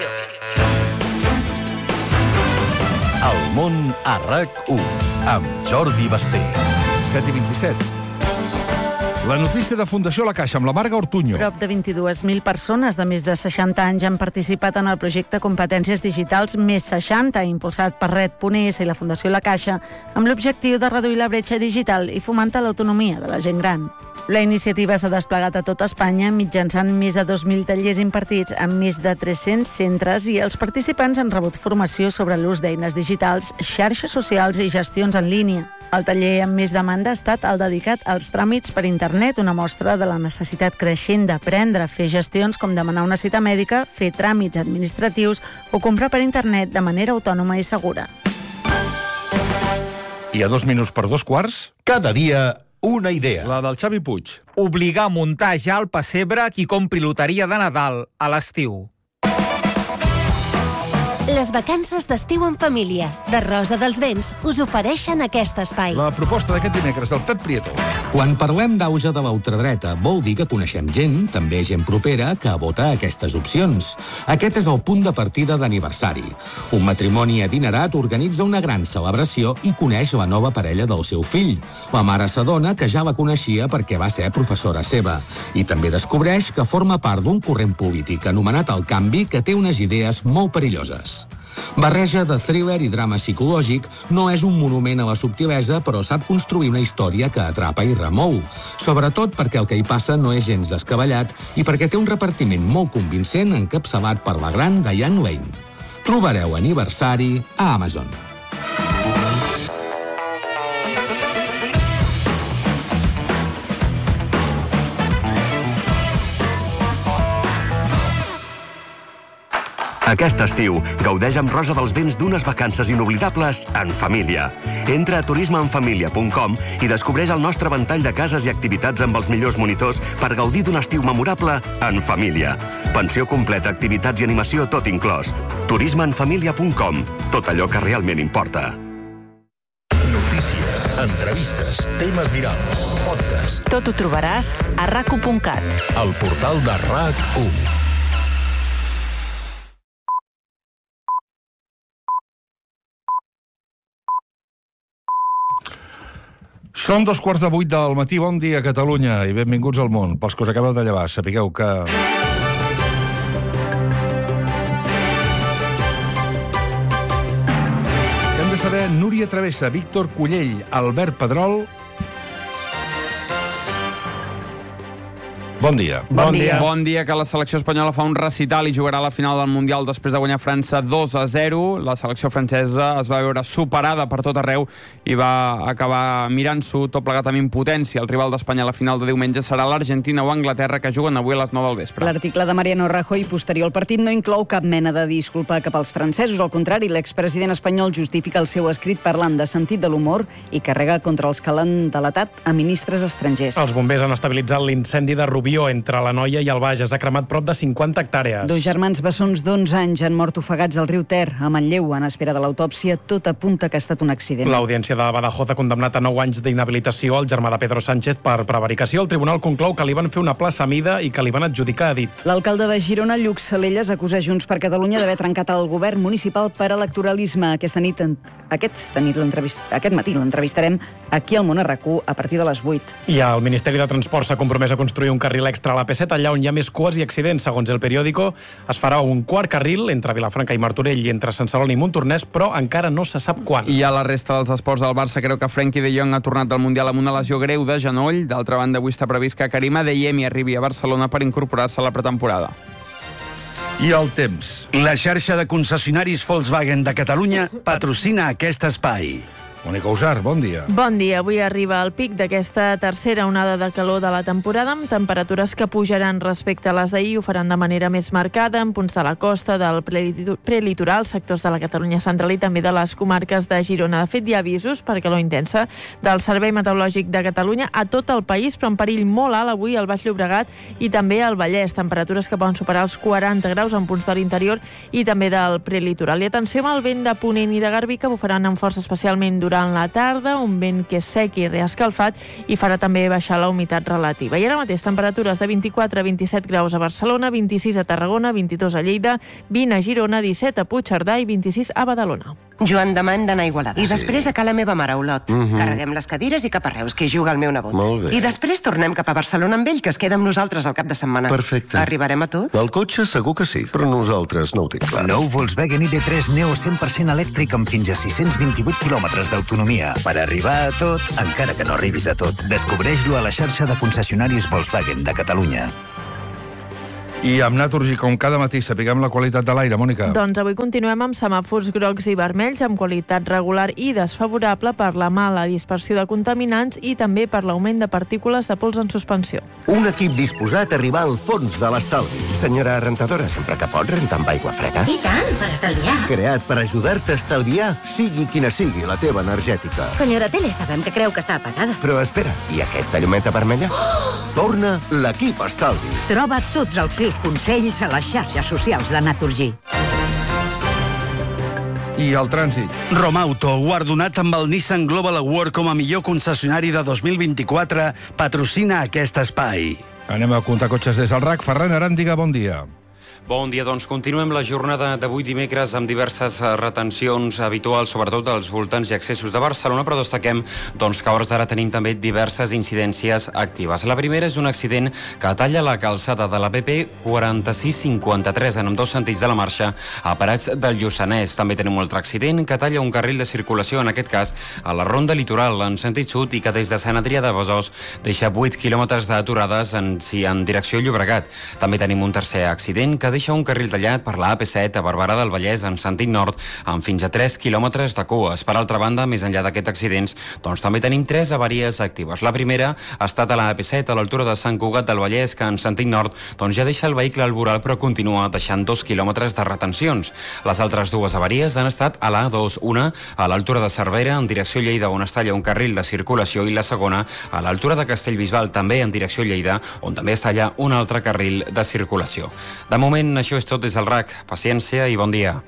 El món a RAC1 amb Jordi Basté. 7:27. La notícia de Fundació La Caixa amb la Marga Ortuño. Prop de 22.000 persones de més de 60 anys han participat en el projecte Competències Digitals Més 60, impulsat per Red.es i la Fundació La Caixa, amb l'objectiu de reduir la bretxa digital i fomentar l'autonomia de la gent gran. La iniciativa s'ha desplegat a tot Espanya mitjançant més de 2.000 tallers impartits en més de 300 centres i els participants han rebut formació sobre l'ús d'eines digitals, xarxes socials i gestions en línia. El taller amb més demanda ha estat el dedicat als tràmits per internet, una mostra de la necessitat creixent d'aprendre a fer gestions com demanar una cita mèdica, fer tràmits administratius o comprar per internet de manera autònoma i segura. I a 2 minuts per 2:15... Cada dia una idea. La del Xavi Puig. Obligar a muntar ja el pessebre a qui compri loteria de Nadal a l'estiu. Les vacances d'estiu en família de Rosa dels Vents us ofereixen aquest espai. La proposta d'aquest dimecres del Pep Prieto. Quan parlem d'auge de la ultradreta, vol dir que coneixem gent, també gent propera, que vota aquestes opcions. Aquest és el punt de partida d'aniversari. Un matrimoni adinerat organitza una gran celebració i coneix la nova parella del seu fill. La mare s'adona que ja la coneixia perquè va ser professora seva. I també descobreix que forma part d'un corrent polític anomenat El Canvi que té unes idees molt perilloses. Barreja de thriller i drama psicològic, no és un monument a la subtilesa, però sap construir una història que atrapa i remou. Sobretot perquè el que hi passa no és gens descabellat i perquè té un repartiment molt convincent encapçalat per la gran Diane Lane. Trobareu Aniversari a Amazon. Aquest estiu, gaudeix amb Rosa dels Vents d'unes vacances inoblidables en família. Entra a turismeenfamilia.com i descobreix el nostre ventall de cases i activitats amb els millors monitors per gaudir d'un estiu memorable en família. Pensió completa, activitats i animació tot inclòs. turismeenfamilia.com. Tot allò que realment importa. Notícies, entrevistes, temes virals, podcast. Tot ho trobaràs a rac1.cat. El portal de RAC1. Són 7:15 del matí. Bon dia, Catalunya, i benvinguts al món. Pels que us acabeu de llevar, sapigueu que... Hem de saber Núria Travessa, Víctor Cullell, Albert Pedrol... Bon dia. Bon dia. Bon dia, que la selecció espanyola fa un recital i jugarà a la final del Mundial després de guanyar França 2-0. La selecció francesa es va veure superada per tot arreu i va acabar mirant-s'ho tot plegat amb impotència. El rival d'Espanya a la final de diumenge serà l'Argentina o Anglaterra, que juguen avui a les 9 del vespre. L'article de Mariano Rajoy posterior al partit no inclou cap mena de disculpa cap als francesos. Al contrari, l'expresident espanyol justifica el seu escrit parlant de sentit de l'humor i carrega contra els que l'han delatat a ministres estrangers. Els bombers han estabilitzat l'incendi de Rubió entre la Noia i el Bages. Ha cremat prop de 50 hectàrees. 2 germans bessons d'11 anys han mort ofegats al riu Ter, a Manlleu. En espera de l'autòpsia, tot apunta que ha estat un accident. L'Audiència de Badajoz ha condemnat a 9 anys d'inhabilitació al germà de Pedro Sánchez per prevaricació. El tribunal conclou que li van fer una plaça a mida i que li van adjudicar a dit. L'alcalde de Girona, Lluc Salelles, acusa Junts per Catalunya d'haver trencat el govern municipal per electoralisme. Aquest matí l'entrevistarem aquí al Món RAC1 a partir de les 8. I el Ministeri de Transport s'ha compromès a construir un carril extra a l'AP7 allà on hi ha més cues i accidents. Segons El Periódico, es farà un quart carril entre Vilafranca i Martorell i entre Sant Celoni i Montornès, però encara no se sap quan. I a la resta dels esports del Barça creu que Frenkie de Jong ha tornat del Mundial amb una lesió greu de genoll. D'altra banda, avui està previst que Karim Adeyemi arribi a Barcelona per incorporar-se a la pretemporada. I el temps. La xarxa de concessionaris Volkswagen de Catalunya patrocina aquest espai. Mònica Usar, bon dia. Bon dia. Avui arriba el pic d'aquesta tercera onada de calor de la temporada, amb temperatures que pujaran respecte a les d'ahir. Ho faran de manera més marcada en punts de la costa, del prelitoral, sectors de la Catalunya central i també de les comarques de Girona. De fet, hi ha avisos per calor intensa del Servei Meteorològic de Catalunya a tot el país, però en perill molt alt avui al Baix Llobregat i també al Vallès. Temperatures que poden superar els 40 graus en punts de l'interior i també del prelitoral. I atenció amb el vent de ponent i de garbí, que bufaran amb força especialment durant la tarda, un vent que és sec i reescalfat i farà també baixar la humitat relativa. I ara mateix temperatures de 24 a 27 graus a Barcelona, 26 a Tarragona, 22 a Lleida, 20 a Girona, 17 a Puigcerdà i 26 a Badalona. Joan, demà hem d'anar a Igualada. I després a la meva mare, a Olot. Carreguem les cadires i cap a Reus, que hi juga el meu nebot. Molt bé. I després tornem cap a Barcelona amb ell, que es queda amb nosaltres al cap de setmana. Perfecte. Arribarem a tot? El cotxe segur que sí, però nosaltres no ho tinc clar. Nou Volkswagen ID3 Neo 100% elèctric amb fins a 628 quilòmetres d'autonomia. Per arribar a tot, encara que no arribis a tot. Descobreix-lo a la xarxa de concessionaris Volkswagen de Catalunya. I amb Naturgy, com cada matí, sapiguem la qualitat de l'aire, Mònica. Doncs avui continuem amb semàfors grocs i vermells, amb qualitat regular i desfavorable per la mala dispersió de contaminants i també per l'augment de partícules de pols en suspensió. Un equip disposat a arribar al fons de l'estalvi. Senyora rentadora, sempre que pot renta amb aigua freda. I tant, per estalviar. Creat per ajudar-te a estalviar, sigui quina sigui la teva energètica. Senyora Tele, sabem que creu que està apagada. Però espera, i aquesta llumeta vermella? Torna l'equip estalvi. Troba tots els seus consells a les xarxes socials de Naturgy. I el trànsit. Romauto, guardonat amb el Nissan Global Award com a millor concessionari de 2024, patrocina aquest espai. Anem a comptar cotxes des del RAC. Ferran Aràndiga, bon dia. Bon dia, doncs continuem la jornada d'avui dimecres amb diverses retencions habituals, sobretot als voltants i accessos de Barcelona, però destaquem doncs, que a hores d'ara tenim també diverses incidències actives. La primera és un accident que talla la calçada de la BP 4653 en ambdós sentits de la marxa a Parats del Lluçanès. També tenim un altre accident que talla un carril de circulació, en aquest cas a la Ronda Litoral en sentit sud i que des de Sant Adrià de Besòs deixa 8 quilòmetres d'aturades en direcció Llobregat. També tenim un tercer accident que que deixa un carril tallat per la AP7 a Barberà del Vallès en sentit nord, amb fins a 3 quilòmetres de cues. Per altra banda, més enllà d'aquests accidents, doncs també tenim 3 avaries actives. La primera ha estat a la AP7 a l'altura de Sant Cugat del Vallès, que en sentit nord doncs ja deixa el vehicle al voral, però continua deixant 2 quilòmetres de retencions. Les altres 2 avaries han estat a la A2, una a l'altura de Cervera en direcció Lleida, on es talla un carril de circulació, i la segona a l'altura de Castellbisbal, també en direcció Lleida, on també es talla un altre carril de circulació. De moment, això és tot des del RAC. Paciència i bon dia.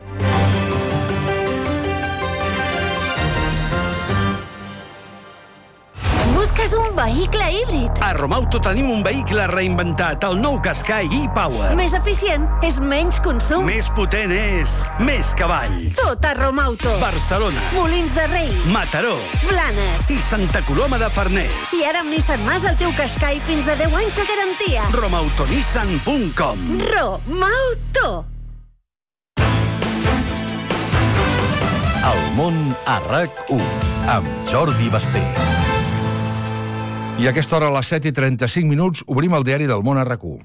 Busques un vehicle híbrid? A Romauto tenim un vehicle reinventat, el nou Qashqai e-Power. Més eficient és menys consum. Més potent és més cavalls. Tot a Romauto. Barcelona, Molins de Rei, Mataró, Blanes i Santa Coloma de Farners. I ara amb Nissan Mas el teu Qashqai fins a 10 anys de garantia. Romautonissan.com. Romauto. El món a RAC1 amb Jordi Basté. I a aquesta hora, a les 7:35, obrim el diari del món a RAC1.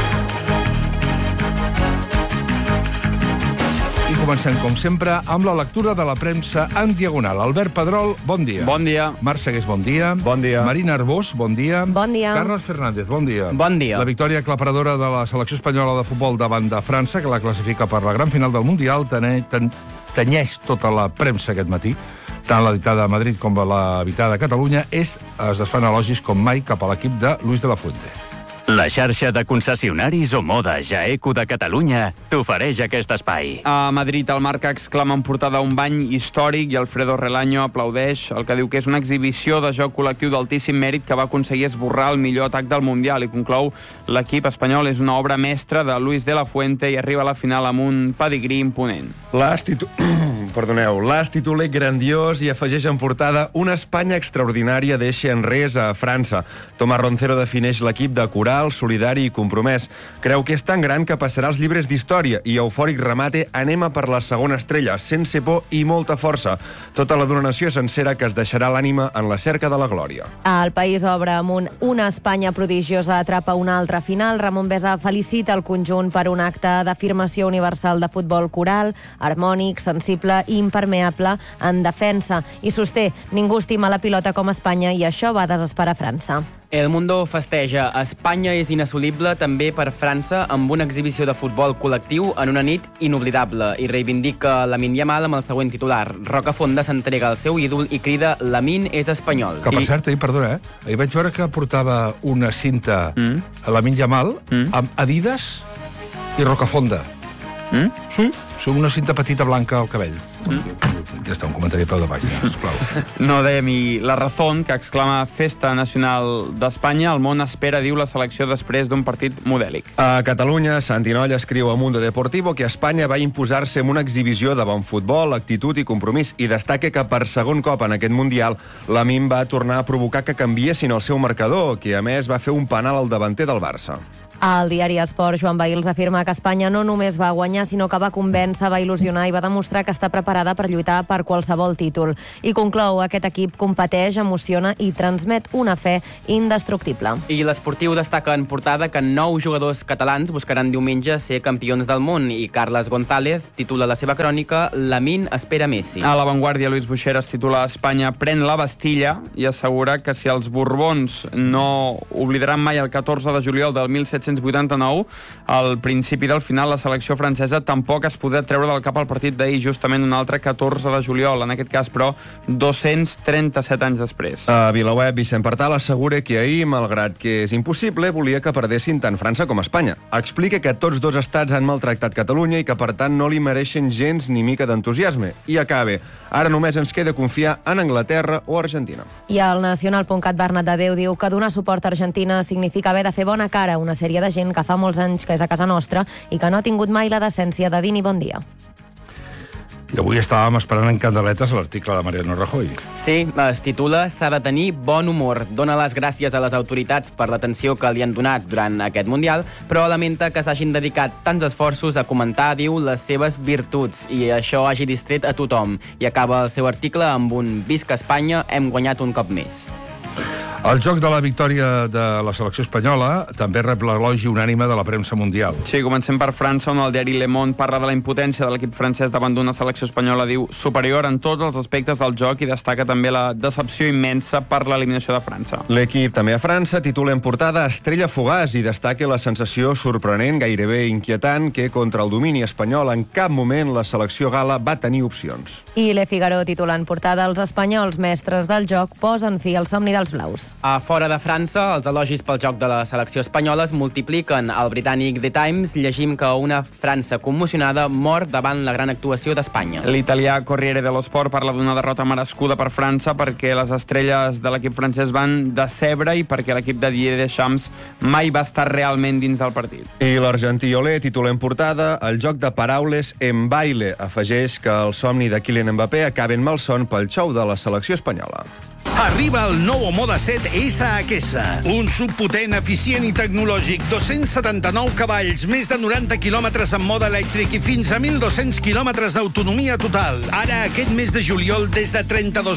I comencem, com sempre, amb la lectura de la premsa en diagonal. Albert Pedrol, bon dia. Bon dia. Marc Segués, bon dia. Bon dia. Marina Arbós, bon dia. Bon dia. Carles Fernández, bon dia. Bon dia. La victòria aclaparadora de la selecció espanyola de futbol davant de França, que la classifica per la gran final del Mundial, tenyeix tota la premsa aquest matí. Tant l'editada a Madrid com l'editada a Catalunya es desfan elogis com mai cap a l'equip de Luis de la Fuente. La xarxa de concessionaris Omoda Jaeco de Catalunya t'ofereix aquest espai. A Madrid, el Marca exclama en portada un bany històric i Alfredo Relaño aplaudeix el que diu que és una exhibició de joc col·lectiu d'altíssim mèrit que va aconseguir esborrar el millor atac del Mundial, i conclou: l'equip espanyol és una obra mestra de Luis de la Fuente i arriba a la final amb un pedigrí imponent. L'As titula grandiós i afegeix en portada una Espanya extraordinària deixa enrere a França. Tomàs Roncero defineix l'equip de coral, solidari i compromès. Creu que és tan gran que passarà als llibres d'història i eufòric remate: anem a per la segona estrella, sense por i molta força. Tota la donació sencera que es deixarà l'ànima en la cerca de la glòria. El País obre amb una Espanya prodigiosa atrapa una altra final. Ramon Besa felicita el conjunt per un acte d'afirmació universal de futbol coral, harmònic, sensible i impermeable en defensa, i sosté: ningú estima la pilota com Espanya i això va desesperar França. El Mundo festeja. Espanya és inassolible també per França amb una exhibició de futbol col·lectiu en una nit inoblidable, i reivindica Lamine Yamal amb el següent titular: Rocafonda s'entrega al seu ídol i crida "Lamine és espanyol". Que per cert, ahir vaig veure que portava una cinta a Lamine Yamal amb Adidas i Rocafonda. Sí, una cinta petita blanca al cabell. Ja està, un comentari a peu de pàgina, sisplau. No, dèiem, i La Razón, que exclama Festa Nacional d'Espanya, el món espera, diu, la selecció després d'un partit modèlic. A Catalunya, Santinoll escriu a Mundo Deportivo que Espanya va imposar-se amb una exhibició de bon futbol, actitud i compromís, i destaca que per segon cop en aquest Mundial Lamine va tornar a provocar que canviessin el seu marcador, que a més va fer un penal al davanter del Barça. Al diari Esport, Joan Bahils afirma que Espanya no només va guanyar, sinó que va convèncer, va il·lusionar i va demostrar que està preparada per lluitar per qualsevol títol. I conclou: aquest equip competeix, emociona i transmet una fe indestructible. I l'Esportiu destaca en portada que 9 jugadors catalans buscaran diumenge ser campions del món, i Carles González titula la seva crònica "Lamine espera Messi". A La Vanguardia, Luis Buixeras titula "Espanya pren la Bastilla" i assegura que si els Borbons no oblidaran mai el 14 de juliol del 1789, al principi del final, la selecció francesa tampoc es podrà treure del cap el partit d'ahir, justament un altre 14 de juliol, en aquest cas, però, 237 anys després. A VilaWeb, Vicent Partal assegura que ahir, malgrat que és impossible, volia que perdessin tant França com Espanya. Explica que tots dos estats han maltractat Catalunya i que, per tant, no li mereixen gens ni mica d'entusiasme. I acabe: ara només ens queda confiar en Anglaterra o Argentina. I al Nacional.cat, Bernat de Déu diu que donar suport a Argentina significa haver de fer bona cara a una sèrie de gent que fa molts anys que és a casa nostra i que no ha tingut mai la decència de dir ni bon dia. I avui estàvem esperant en candeletes l'article de Mariano Rajoy. Sí, es titula "S'ha de tenir bon humor". Dona les gràcies a les autoritats per l'atenció que li han donat durant aquest Mundial, però lamenta que s'hagin dedicat tants esforços a comentar, diu, les seves virtuts, i això hagi distret a tothom. I acaba el seu article amb un "Visca Espanya, hem guanyat un cop més". El joc de la victòria de la selecció espanyola també rep l'elogi unànime de la premsa mundial. Sí, comencem per França, on el diari Le Monde parla de la impotència de l'equip francès davant d'una selecció espanyola, diu, superior en tots els aspectes del joc, i destaca també la decepció immensa per l'eliminació de França. L'equip, també a França, titula en portada Estrella fugaç i destaca la sensació sorprenent, gairebé inquietant, que contra el domini espanyol en cap moment la selecció gala va tenir opcions. I Le Figaro titula en portada els espanyols mestres del joc posen fi al somni dels blaus. A fora de França, els elogis pel joc de la selecció espanyola es multipliquen. Al britànic The Times llegim que una França commocionada mor davant la gran actuació d'Espanya. L'italià Corriere dello Sport parla d'una derrota merescuda per França perquè les estrelles de l'equip francès van decebre i perquè l'equip de Didier Deschamps mai va estar realment dins del partit. I l'argentí Olé titula en portada el joc de paraules en baile. Afegeix que el somni de Kylian Mbappé acaba en malson pel xou de la selecció espanyola. Arriba el nou Moda 7 S. Un subpotent, eficient i tecnològic. 279 cavalls, més de 90 quilòmetres en mode elèctric i fins a 1.200 quilòmetres d'autonomia total. Ara, aquest mes de juliol, des de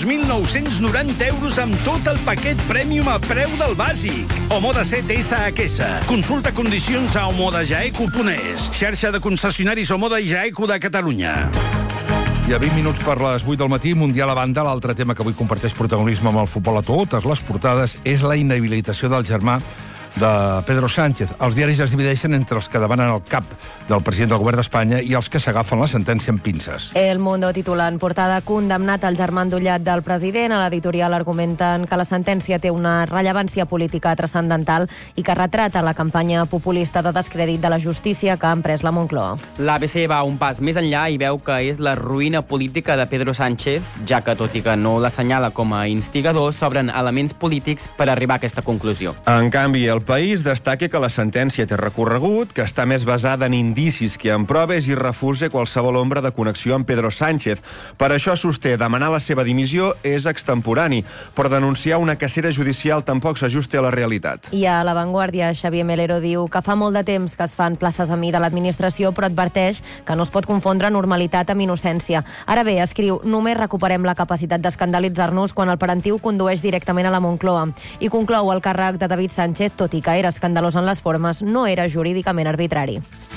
32.990 euros amb tot el paquet Premium a preu del bàsic. Moda 7 S. Consulta condicions a omodajaeco.es. Xarxa de concessionaris Omoda i Jaeco de Catalunya. I a 20 minuts per les 8 del matí, Mundial a banda, l'altre tema que avui comparteix protagonisme amb el futbol a totes les portades és la inhabilitació del germà de Pedro Sánchez. Els diaris es divideixen entre els que demanen el cap del president del govern d'Espanya i els que s'agafen la sentència amb pinces. El Mundo titula en portada condemnat el germà endollat del president. A l'editorial argumenten que la sentència té una rellevància política transcendental i que retrata la campanya populista de descrèdit de la justícia que ha emprès la Moncloa. L'ABC va un pas més enllà i veu que és la ruïna política de Pedro Sánchez, ja que, tot i que no l'assenyala com a instigador, s'obren elements polítics per arribar a aquesta conclusió. En canvi, el País destaca que la sentència té recorregut, que està més basada en indicis que en proves i refusa qualsevol ombra de connexió amb Pedro Sánchez. Per això sosté demanar la seva dimissió és extemporani, però denunciar una cacera judicial tampoc s'ajusta a la realitat. I a La Vanguardia, Xavier Melero diu que fa molt de temps que es fan places a mi de l'administració, però adverteix que no es pot confondre normalitat amb innocència. Ara bé, escriu, només recuperem la capacitat d'escandalitzar-nos quan el parentiu condueix directament a la Moncloa. I conclou el càrrec de David Sánchez, tot i que era escandalós en les formes, no era jurídicament arbitrari.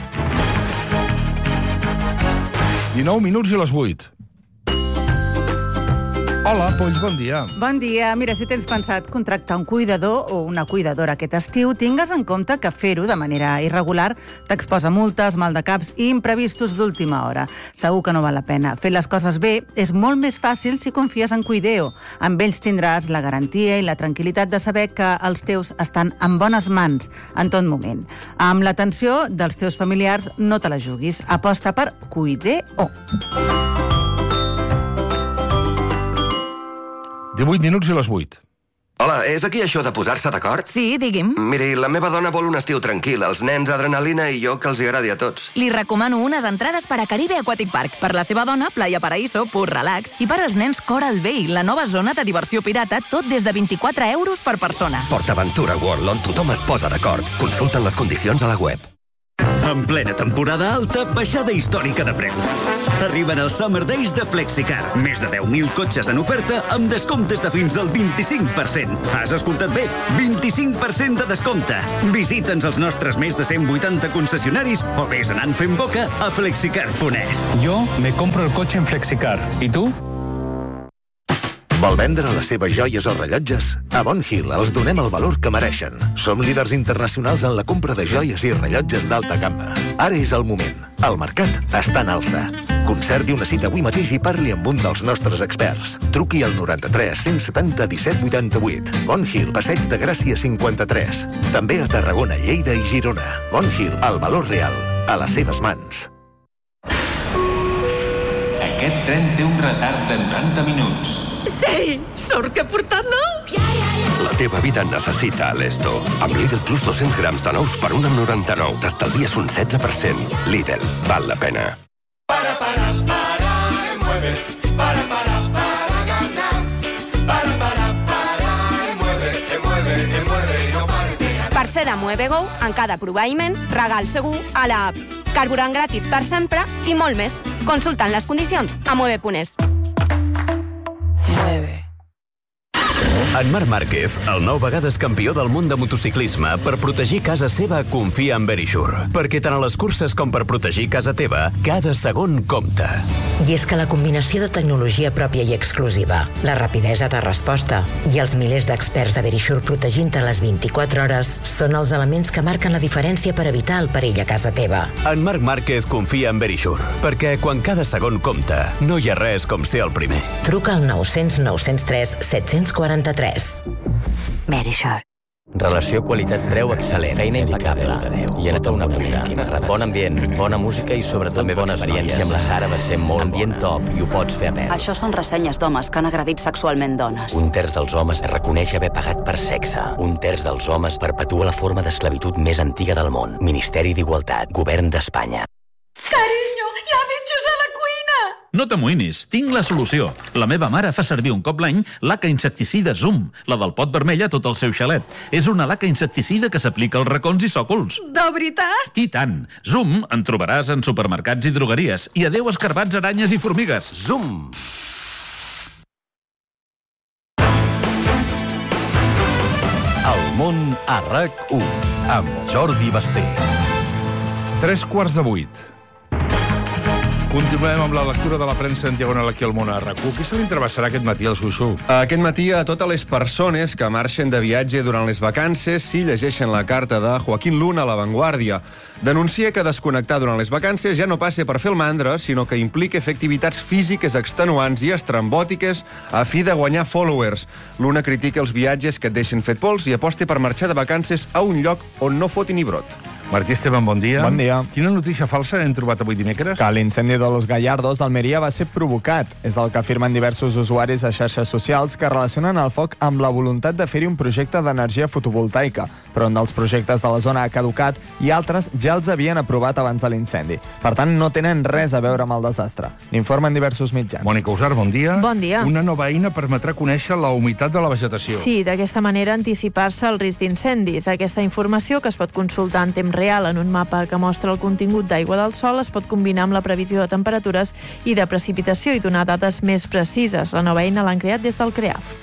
19 minuts i les 8. Hola, Polls, bon dia. Bon dia. Mira, si tens pensat contractar un cuidador o una cuidadora aquest estiu, tingues en compte que fer-ho de manera irregular t'exposa multes, maldecaps i imprevistos d'última hora. Segur que no val la pena. Fer les coses bé és molt més fàcil si confies en Cuideo. Amb ells tindràs la garantia i la tranquil·litat de saber que els teus estan en bones mans en tot moment. Amb l'atenció dels teus familiars no te la juguis. Aposta per Cuideo. 18 minuts i les 8. Hola, és aquí això de posar-se d'acord? Sí, digui'm. Miri, la meva dona vol un estiu tranquil, els nens adrenalina i jo que els hi agradi a tots. Li recomano unes entrades per a Caribe Aquatic Park. Per la seva dona, Playa Paraíso, pur relax. I per als nens, Coral Bay, la nova zona de diversió pirata, tot des de 24 euros per persona. PortAventura World, on tothom es posa d'acord. Consulten les condicions a la web. En plena temporada alta, baixada històrica de preus. Arriben els Summer Days de Flexicar. Més de 10.000 cotxes en oferta amb descomptes de fins al 25%. Has escoltat bé? 25% de descompte. Visita'ns als nostres més de 180 concessionaris o vés anant fent boca a flexicar.es. Jo me compro el cotxe en Flexicar. I tu? Vol vendre les seves joies o rellotges? A Bon Hill els donem el valor que mereixen. Som líders internacionals en la compra de joies i rellotges d'alta gamma. Ara és el moment. El mercat està en alça. Concerti una cita avui mateix i parli amb un dels nostres experts. Truqui al 93 170 17 88. Bon Hill, Passeig de Gràcia 53. També a Tarragona, Lleida i Girona. Bon Hill, el valor real, a les seves mans. Aquest tren té un retard de 90 minuts. Sí, sort que he portat nous. La teva vida necessita Alesto. Amb Lidl Plus 200 grams de nous per 1,99. T'estalvies un 16%. Lidl, val la pena. Per ser de Muevego, en cada proveïment, regal segur a l'app. Carburant gratis per sempre i molt més. Consultant les condicions a mueve.es. 9. En Marc Márquez, el 9 vegades campió del món de motociclisme, per protegir casa seva confia en Verisure. Perquè tant a les curses com per protegir casa teva, cada segon compta. I és que la combinació de tecnologia pròpia i exclusiva, la rapidesa de resposta i els milers d'experts de Verisure protegint-te les 24 hores són els elements que marquen la diferència per evitar el perill a casa teva. En Marc Márquez confia en Verisure, perquè quan cada segon compta, no hi ha res com ser el primer. Truca al 900 903 743. Verisure. Relació qualitat-preu excel·lent. Feina impecable. I en tota una puta. Bon ambient, bona música i sobretot bona experiència amb la Sara va ser molt ambient top i ho pots fer a pèl. Això són ressenyes d'homes que han agredit sexualment dones. 1/3 dels homes reconeix haver pagat per sexe. 1/3 dels homes perpetua la forma d'esclavitud més antiga del món. Ministeri d'Igualtat, Govern d'Espanya. Carinyo, hi ha bitxos a la cuina! No t'amoïnis, tinc la solució. La meva mare fa servir un cop l'any laca insecticida Zoom, la del pot vermell a tot el seu xalet. És una laca insecticida que s'aplica als racons i sòcols. De veritat? I tant! Zoom en trobaràs en supermercats i drogueries. I adeu escarbats, aranyes i formigues. Zoom! El món a RAC1 amb Jordi Basté. 7:45. Continuem amb la lectura de la premsa en diagonal aquí al món a RAC1. Qui se l'interessarà aquest matí al Xuxu? Aquest matí a totes les persones que marxen de viatge durant les vacances si llegeixen la carta de Joaquín Luna a La Vanguardia. Denuncia que desconnectar durant les vacances ja no passa per fer el mandra, sinó que implica fer activitats físiques extenuants i estrambòtiques a fi de guanyar followers. Luna critica els viatges que et deixen fet pols i aposta per marxar de vacances a un lloc on no fotin ni brot. Martí Esteban, bon dia. Bon dia. Quina notícia falsa hem trobat avui dimecres? Que l'incendi de Los Gallardos d'Almeria va ser provocat. És el que afirmen diversos usuaris a xarxes socials que relacionen el foc amb la voluntat de fer-hi un projecte d'energia fotovoltaica. Però un dels projectes de la zona ha caducat i altres ja els havien aprovat abans de l'incendi. Per tant, no tenen res a veure amb el desastre. N'informen diversos mitjans. Mònica Usar, bon dia. Bon dia. Una nova eina permetrà conèixer la humitat de la vegetació. Sí, d'aquesta manera anticipar-se al risc d'incendis. Aquesta informació, que es pot consultar en temps real en un mapa que mostra el contingut d'aigua del sòl, es pot combinar amb la previsió de temperatures i de precipitació i donar dades més precises. La nova eina l'han creat des del CREAF.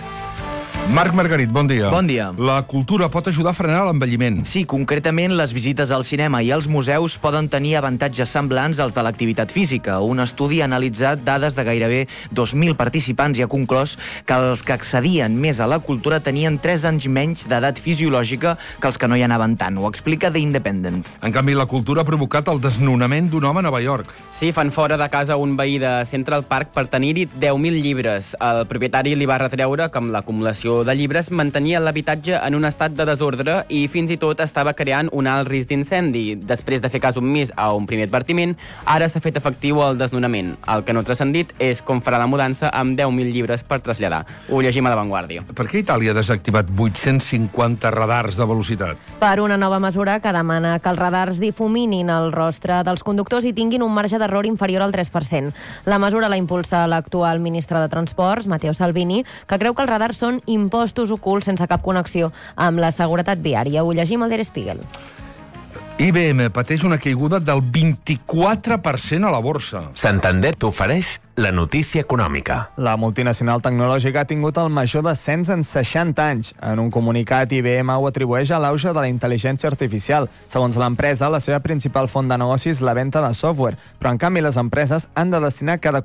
Marc Margarit, bon dia. Bon dia. La cultura pot ajudar a frenar l'envelliment. Sí, concretament les visites al cinema i als museus poden tenir avantatges semblants als de l'activitat física. Un estudi ha analitzat dades de gairebé 2.000 participants i ha conclòs que els que accedien més a la cultura tenien 3 anys menys d'edat fisiològica que els que no hi anaven tant. Ho explica The Independent. En canvi, la cultura ha provocat el desnonament d'un home a Nova York. Sí, fan fora de casa un veí de Central Park per tenir-hi 10.000 llibres. El propietari li va retreure que amb l'acumulació de llibres mantenia l'habitatge en un estat de desordre i fins i tot estava creant un alt risc d'incendi. Després de fer cas omís a un primer advertiment, ara s'ha fet efectiu el desnonament. El que no ha transcendit és com farà la mudança amb 10.000 llibres per traslladar. Ho llegim a La Vanguardia. Per què Itàlia ha desactivat 850 radars de velocitat? Per una nova mesura que demana que els radars difuminin el rostre dels conductors i tinguin un marge d'error inferior al 3%. La mesura la impulsa l'actual ministre de Transports, Matteo Salvini, que creu que els radars són impostos ocults sense cap connexió amb la seguretat viària. Ho llegim al Der Spiegel. IBM pateix una caiguda del 24% a la borsa. Santander t'ofereix la notícia econòmica. La multinacional tecnològica ha tingut el major descens en 60 anys. En un comunicat, IBM ho atribueix a l'auge de la intel·ligència artificial. Segons l'empresa, la seva principal font de negocis és la venda de software, però en canvi les empreses han de destinar cada